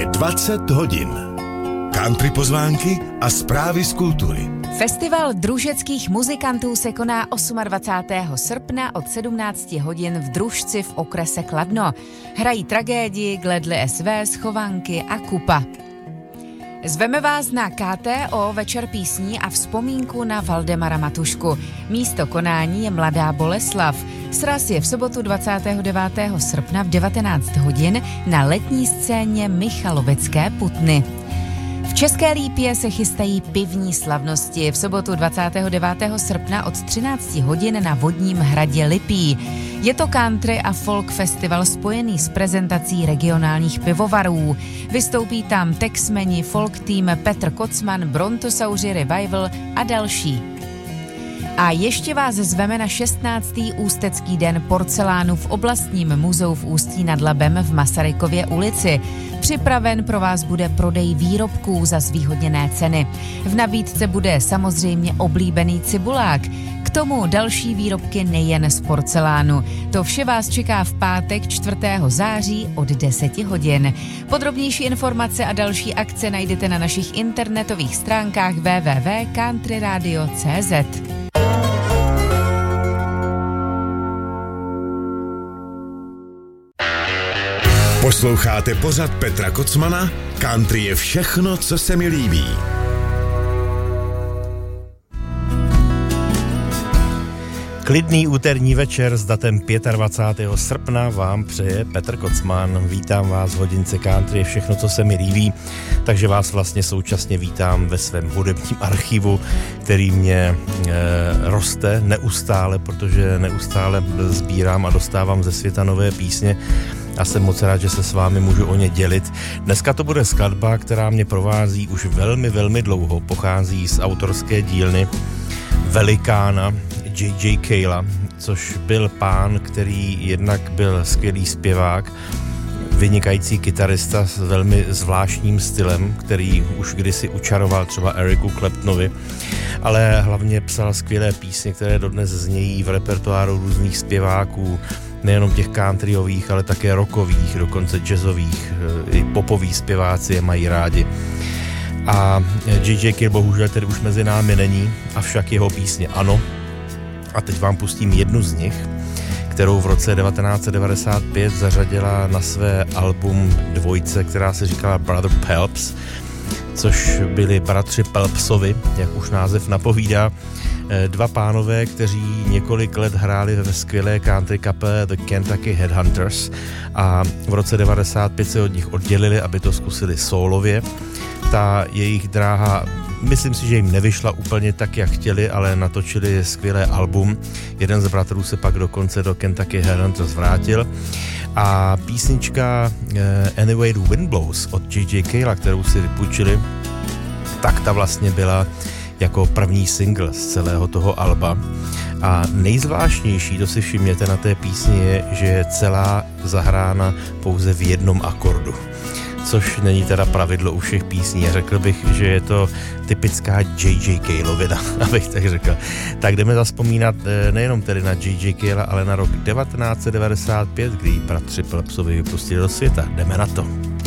20 hodin. Country pozvánky a zprávy z kultury. Festival družeckých muzikantů se koná 28. srpna od 17 hodin v Družci v okrese Kladno. Hrají Tragédii, Gledly SV, Schovanky a Kupa. Zveme vás na KTO Večer písní a vzpomínku na Valdemara Matušku. Místo konání je Mladá Boleslav. Sraz je v sobotu 29. srpna v 19 hodin na letní scéně Michalovecké Putny. V České Lípě se chystají pivní slavnosti v sobotu 29. srpna od 13 hodin na Vodním hradě Lipí. Je to country a folk festival spojený s prezentací regionálních pivovarů. Vystoupí tam Texmeni, folk tým Petr Kocman, Brontosauři Revival a další. A ještě vás zveme na 16. Ústecký den porcelánu v oblastním muzeu v Ústí nad Labem v Masarykově ulici. Připraven pro vás bude prodej výrobků za zvýhodněné ceny. V nabídce bude samozřejmě oblíbený cibulák. K tomu další výrobky nejen z porcelánu. To vše vás čeká v pátek 4. září od 10 hodin. Podrobnější informace a další akce najdete na našich internetových stránkách www.countryradio.cz. Posloucháte pořad Petra Kocmana? Country je všechno, co se mi líbí. Klidný úterní večer s datem 25. srpna vám přeje Petr Kocman. Vítám vás v hodince Country je všechno, co se mi líbí. Takže vás vlastně současně vítám ve svém hudebním archivu, který mě roste neustále, protože neustále sbírám a dostávám ze světa nové písně. A jsem moc rád, že se s vámi můžu o ně dělit. Dneska to bude skladba, která mě provází už velmi, velmi dlouho. Pochází z autorské dílny velikána J.J. Cale'a, což byl pán, který jednak byl skvělý zpěvák, vynikající kytarista s velmi zvláštním stylem, který už kdysi učaroval třeba Ericu Claptonovi, ale hlavně psal skvělé písně, které dodnes znějí v repertoáru různých zpěváků, nejenom těch countryových, ale také rockových, dokonce jazzových, i popoví zpěváci je mají rádi. A J.J. Cale bohužel tedy už mezi námi není, avšak jeho písně ano. A teď vám pustím jednu z nich, kterou v roce 1995 zařadila na své album dvojce, která se říkala Brother Pelps, což byli bratři Pelpsovi, jak už název napovídá. Dva pánové, kteří několik let hráli ve skvělé country kapele The Kentucky Headhunters a v roce 95 se od nich oddělili, aby to zkusili sólově. Ta jejich dráha, myslím si, že jim nevyšla úplně tak, jak chtěli, ale natočili skvělé album. Jeden z bratrů se pak dokonce do Kentucky Headhunters vrátil. A písnička Anyway the Wind Blows od J.J. Cale'a, kterou si vypůjčili, tak ta vlastně byla jako první single z celého toho alba. A nejzvláštnější, to si všimněte na té písni, je, že je celá zahrána pouze v jednom akordu. Což není teda pravidlo u všech písní. Řekl bych, že je to typická J.J. Caleovina, abych tak řekl. Tak jdeme zazpomínat nejenom tedy na J.J. Cale'a, ale na rok 1995, kdy bratři Pelpsovi vypustili do světa. Jdeme na to.